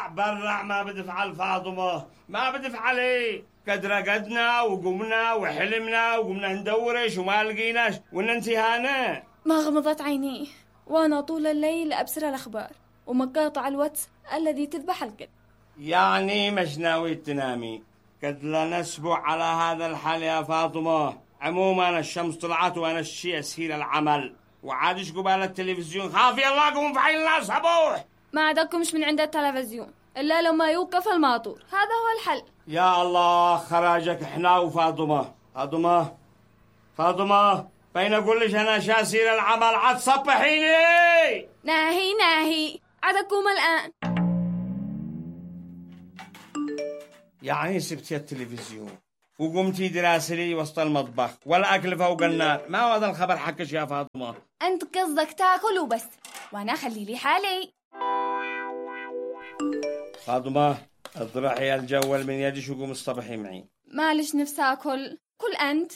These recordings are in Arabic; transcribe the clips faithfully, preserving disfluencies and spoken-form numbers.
برع برع ما بدفع فاطمة، ما بدفع عليه. قد رقدنا وقمنا وحلمنا وقمنا ندورش وما لقيناش وإن انتهانا. ما غمضت عيني وأنا طول الليل أبصر الأخبار ومقاطع الواتس الذي تذبح القلب. يعني مش ناوي تنامي؟ قد لا نسبع على هذا الحال يا فاطمة. عموما الشمس طلعت وأنا الشيء أسهيل العمل، وعادش قبال التلفزيون. خافي الله قوم فعل الناس صبوح. ما عدكمش من عند التلفزيون إلا لما يوقف الماطور، هذا هو الحل. يا الله خراجك احنا وفاطمة. فاطمة فاطمة بين أقول لك أنا شاسير العمل عاد صبحيني. ناهي ناهي عدكم الآن. يعني سبتي التلفزيون وقمتي دراسلي وسط المطبخ والأكل فوق النار، ما هو هذا الخبر حقك يا فاطمة؟ أنت قصدك تاكل وبس وأنا خلي لي حالي. فاطمة اطرحي الجوال من يدش وقوم الصبحي معي. مالش نفس أكل، كل أنت.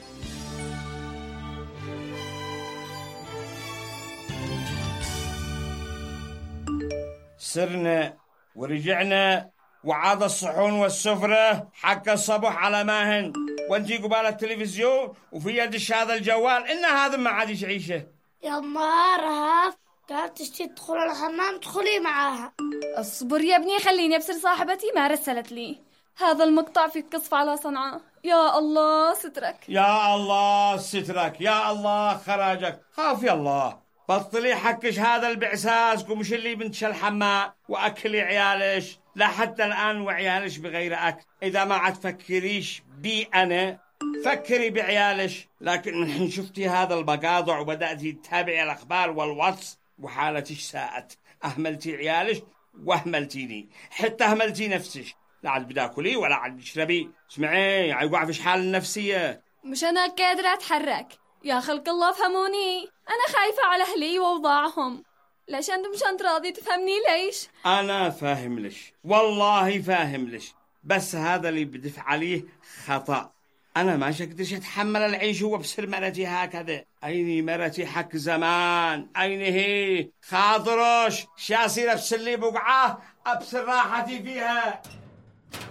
سرنا ورجعنا وعاد الصحون والسفرة حق الصبح على ماهن، وانتي قبال التلفزيون وفي يدش هذا الجوال. إن هذا ما عادش عيشه. يما رهف قالت تشتي تدخل الحمام تدخلي معاها. اصبر يا ابني خليني ابصر صاحبتي ما رسلت لي. هذا المقطع في قصف على صنعاء. يا الله سترك يا الله سترك يا الله خراجك. خافي الله بطلي حكش هذا البعساس ومش اللي بنتش الحمام واكلي عيالش. لا حتى الان وعيالش بغير اكل. اذا ما عاد تفكريش بي انا فكري بعيالش. لكن من حين شفتي هذا البقاضع وبدأتي تتابعي الاخبار والواتس وحالتش ساءت. اهملتي عيالش واهملتيني، حتى اهملتي نفسك. لا عاد بداكلي ولا عاد تشربي. اسمعي يوقع في حال النفسيه. مش انا قادره اتحرك يا خلق الله فهموني. انا خايفه على اهلي واوضاعهم. ليش انتم مش انت راضي تفهمني ليش؟ انا فاهم ليش والله فاهم ليش، بس هذا اللي بدفع عليه خطأ. أنا ما شقدرش أتحمل العيش وبصير مرتي هكذا. أيني مرتي حق زمان، أين هي خاطرش شاسير أبصر لي بقعة أبصر راحتي فيها.